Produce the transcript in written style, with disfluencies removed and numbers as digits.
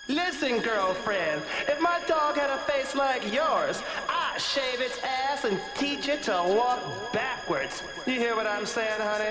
Listen, girlfriend, if my dog had a face like yours, I'd shave its ass and teach it to walk backwards. You hear what I'm saying, honey?